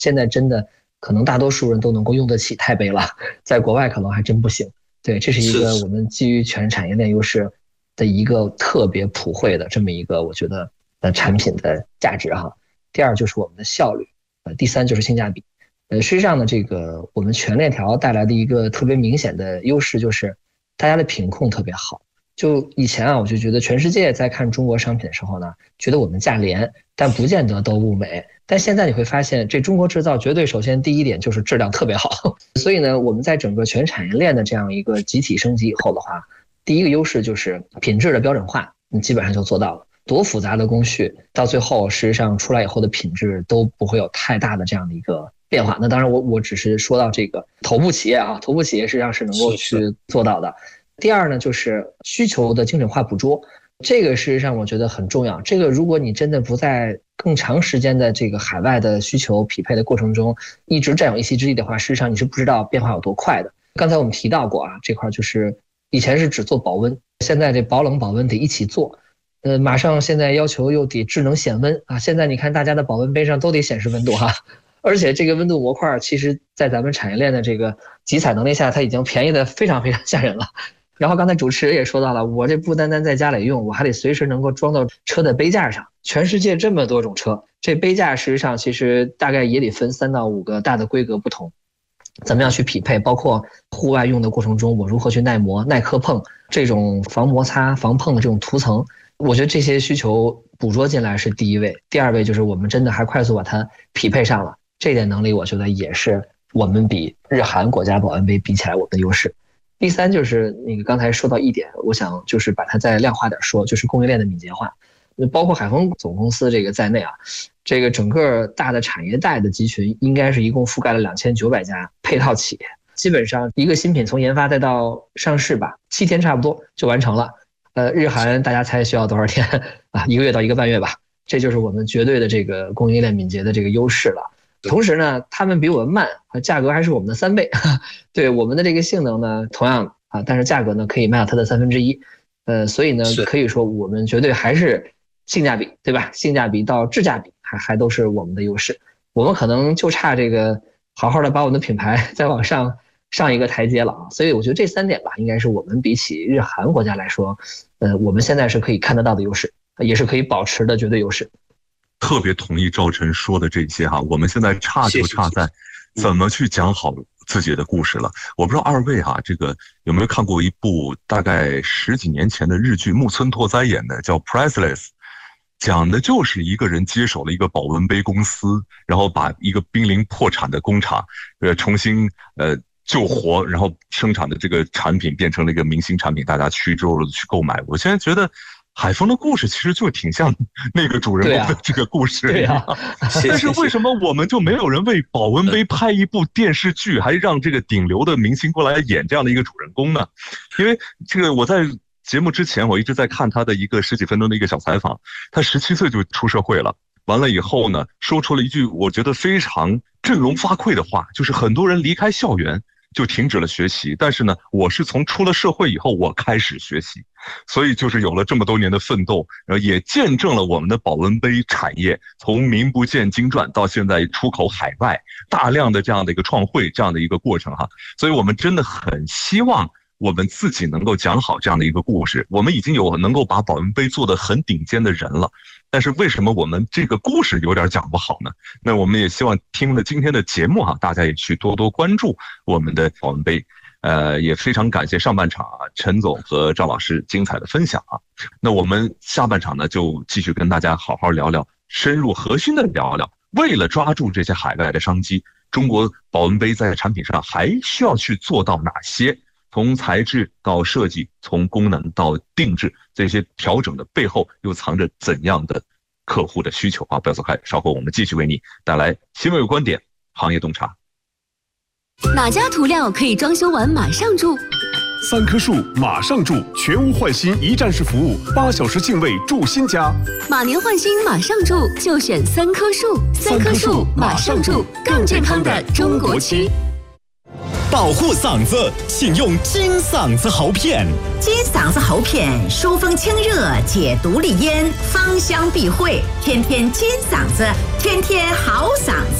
现在真的可能大多数人都能够用得起钛杯了，在国外可能还真不行。对，这是一个我们基于全产业链优势的一个特别普惠的这么一个我觉得产品的价值哈。第二就是我们的效率，第三就是性价比。实际上呢，这个我们全链条带来的一个特别明显的优势就是大家的品控特别好。就以前啊，我就觉得全世界在看中国商品的时候呢，觉得我们价廉，但不见得都物美。但现在你会发现，这中国制造绝对首先第一点就是质量特别好。所以呢，我们在整个全产业链的这样一个集体升级以后的话，第一个优势就是品质的标准化，你基本上就做到了。多复杂的工序，到最后实际上出来以后的品质都不会有太大的这样的一个变化。那当然我只是说到这个头部企业啊，头部企业实际上是能够去做到的。第二呢，就是需求的精准化捕捉，这个事实上我觉得很重要。这个如果你真的不在更长时间的这个海外的需求匹配的过程中一直占有一席之地的话，事实上你是不知道变化有多快的。刚才我们提到过啊，这块就是以前是只做保温，现在这保冷保温得一起做。马上现在要求又得智能显温啊，现在你看大家的保温杯上都得显示温度哈。而且这个温度模块其实在咱们产业链的这个集采能力下，它已经便宜的非常非常吓人了。然后刚才主持人也说到了，我这不单单在家里用，我还得随时能够装到车的杯架上。全世界这么多种车，这杯架事实上其实大概也得分3到5个大的规格不同，怎么样去匹配，包括户外用的过程中我如何去耐磨、耐磕碰，这种防摩擦、防碰的这种涂层，我觉得这些需求捕捉进来是第一位。第二位就是我们真的还快速把它匹配上了，这点能力我觉得也是我们比日韩国家保温杯比起来我们的优势。第三就是那个刚才说到一点，我想就是把它再量化点说，就是供应链的敏捷化。包括海丰总公司这个在内啊，这个整个大的产业带的集群应该是一共覆盖了2900家配套企业，基本上一个新品从研发再到上市吧，7天差不多就完成了。日韩大家猜需要多少天啊？1个月到1个半月吧。这就是我们绝对的这个供应链敏捷的这个优势了。同时呢，他们比我们慢，价格还是我们的3倍。对，我们的这个性能呢，同样啊，但是价格呢可以卖到它的1/3。所以呢，可以说我们绝对还是性价比，对吧？性价比到质价比还都是我们的优势。我们可能就差这个好好的把我们的品牌再往上一个台阶了啊。所以我觉得这3点吧，应该是我们比起日韩国家来说，我们现在是可以看得到的优势，也是可以保持的绝对优势。 特别同意赵晨说的这些哈，我们现在差就差在怎么去讲好自己的故事了。我不知道二位哈，这个有没有看过一部大概10几年前的日剧，木村拓哉演的，叫 Priceless， 讲的就是一个人接手了一个保温杯公司，然后把一个濒临破产的工厂重新救活，然后生产的这个产品变成了一个明星产品，大家趋之若鹜去购买。我现在觉得海丰的故事其实就挺像那个主人公的这个故事。 对啊， 但是为什么我们就没有人为保温杯拍一部电视剧，还让这个顶流的明星过来演这样的一个主人公呢？因为这个我在节目之前我一直在看他的一个10几分钟的一个小采访，他17岁就出社会了，完了以后呢，说出了一句我觉得非常振聋发聩的话，就是很多人离开校园就停止了学习，但是呢，我是从出了社会以后我开始学习，所以就是有了这么多年的奋斗，然后也见证了我们的保温杯产业从名不见经传到现在出口海外，大量的这样的一个创汇这样的一个过程哈，所以我们真的很希望我们自己能够讲好这样的一个故事。我们已经有能够把保温杯做得很顶尖的人了，但是为什么我们这个故事有点讲不好呢？那我们也希望听了今天的节目哈，大家也去多多关注我们的保温杯。也非常感谢上半场陈总和赵老师精彩的分享啊。那我们下半场呢，就继续跟大家好好聊聊，深入核心的聊聊，为了抓住这些海外的商机，中国保温杯在产品上还需要去做到哪些？从材质到设计，从功能到定制，这些调整的背后又藏着怎样的客户的需求啊？不要走开，稍后我们继续为你带来新闻有观点，行业洞察。 哪家涂料可以装修完马上住 ？3棵树马上住，全屋换新一站式服务，8小时净位住新家。 马年换新马上住，就选3棵树。3棵树马上住，更健康的中国区。 保护嗓子，请用金嗓子喉片。 金嗓子喉片疏风清热，解毒利咽，芳香避秽，天天金嗓子，天天好嗓子。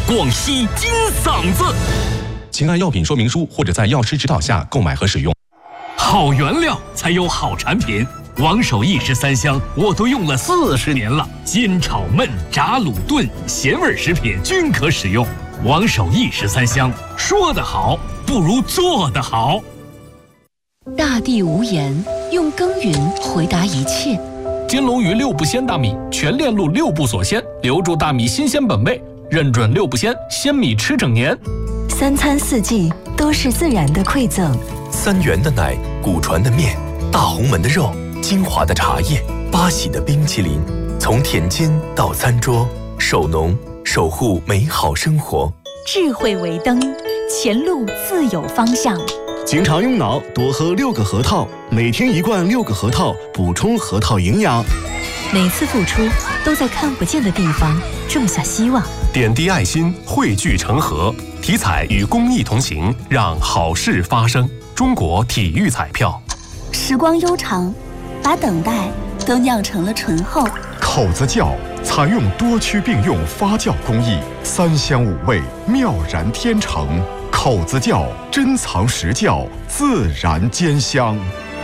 广西金嗓子。 请按药品说明书或者在药师指导下购买和使用。 好原料才有好产品。王守义13香我都用了40年了，煎炒焖炸卤炖咸味食品均可使用。王守义13香，说得好不如做得好。 大地无言，用耕耘回答一切。 金龙鱼6步鲜大米，全链路6步锁鲜，留住大米新鲜本味，认准6步鲜，鲜米吃整年。 3餐4季都是自然的馈赠。 3元的奶，古传的面，大红门的肉，金华的茶叶，八喜的冰淇淋，从田间到餐桌，守农守护美好生活。 智慧为灯，前路自有方向。 经常用脑，多喝6个核桃，每天1罐6个核桃，补充核桃营养。 每次付出都在看不见的地方种下希望。 点滴爱心，汇聚成河，体彩与公益同行，让好事发生。中国体育彩票。 时光悠长，把等待都酿成了醇厚。 口子窖采用多区并用发酵工艺，3香5味，妙然天成。口子窖珍藏实窖，自然兼香。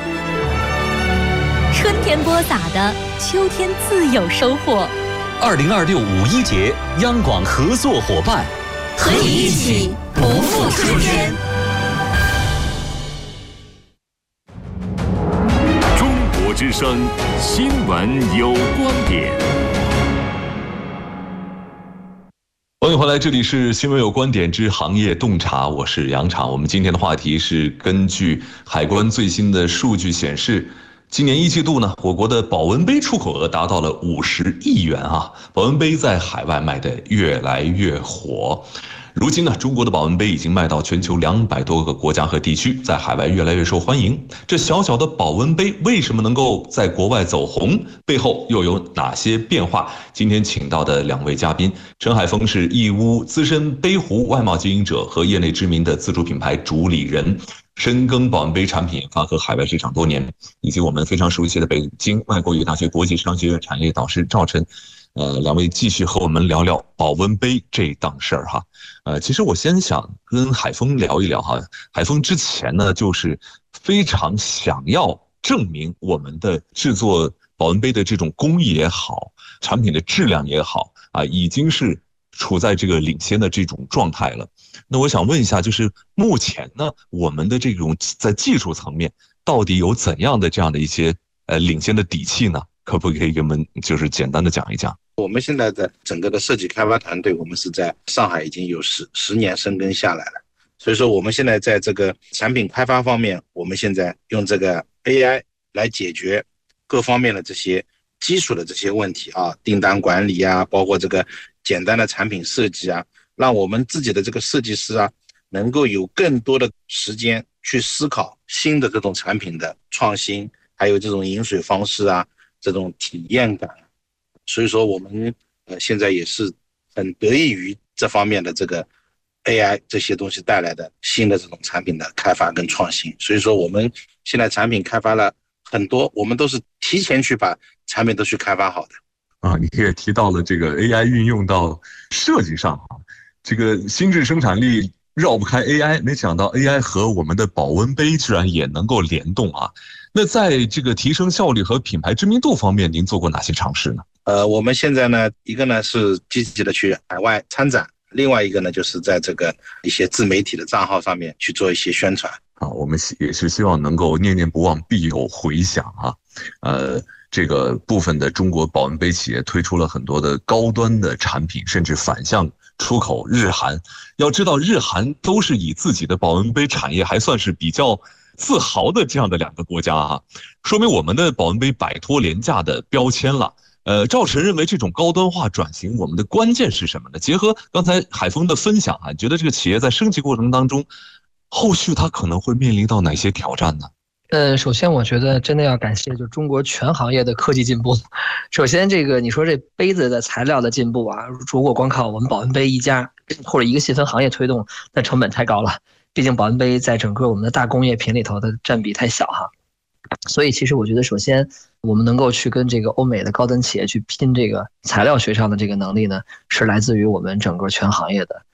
春天播撒的，秋天自有收获。 2026五一节，央广合作伙伴， 和你一起不负春天。 中国之声，新闻有观点。 欢迎回来，这里是新闻有观点之行业洞察，我是杨常。我们今天的话题是根据海关最新的数据显示，今年1季度呢，我国的保温杯出口额达到了50亿元啊！保温杯在海外卖得越来越火。如今呢，中国的保温杯已经卖到全球200多个国家和地区，在海外越来越受欢迎。这小小的保温杯为什么能够在国外走红？背后又有哪些变化？今天请到的2位嘉宾，陈海峰是义乌资深杯壶外贸经营者和业内知名的自主品牌主理人，深耕保温杯产品研发和海外市场多年，以及我们非常熟悉的北京外国语大学国际商学院产业导师赵晨。2位继续和我们聊聊保温杯这档事儿哈。其实我先想跟海峰聊一聊哈。海峰之前呢，就是非常想要证明我们的制作保温杯的这种工艺也好，产品的质量也好啊，已经是处在这个领先的这种状态了。那我想问一下，就是目前呢，我们的这种在技术层面到底有怎样的这样的一些领先的底气呢？可不可以给我们就是简单的讲一讲？ 我们现在的整个的设计开发团队，我们是在上海已经有10年深耕下来了。所以说我们现在在这个产品开发方面，我们现在用这个 AI 来解决各方面的这些基础的这些问题啊，订单管理啊，包括这个简单的产品设计啊，让我们自己的这个设计师啊，能够有更多的时间去思考新的这种产品的创新，还有这种饮水方式啊，这种体验感。所以说我们现在也是很得益于这方面的这个 AI 这些东西带来的新的这种产品的开发跟创新。所以说我们现在产品开发了很多，我们都是提前去把产品都去开发好的。 啊，你也提到了这个 AI 运用到设计上啊，这个心智生产力绕不开 AI， 没想到 AI 和我们的保温杯居然也能够联动啊。那在这个提升效率和品牌知名度方面，您做过哪些尝试呢？ 我们现在呢，一个呢是积极的去海外参展，另外一个呢就是在这个一些自媒体的账号上面去做一些宣传。 啊，我们也是希望能够念念不忘，必有回响啊。这个部分的中国保温杯企业推出了很多的高端的产品，甚至反向出口日韩。要知道，日韩都是以自己的保温杯产业还算是比较自豪的这样的2个国家啊，说明我们的保温杯摆脱廉价的标签了。赵晨认为这种高端化转型，我们的关键是什么呢？结合刚才海峰的分享啊，觉得这个企业在升级过程当中，后续它可能会面临到哪些挑战呢？ 首先我觉得真的要感谢就中国全行业的科技进步。首先这个你说这杯子的材料的进步啊，如果光靠我们保温杯一家或者一个细分行业推动，那成本太高了。毕竟保温杯在整个我们的大工业品里头的占比太小哈。 所以其实我觉得，首先我们能够去跟这个欧美的高等企业去拼这个材料学上的这个能力呢，是来自于我们整个全行业的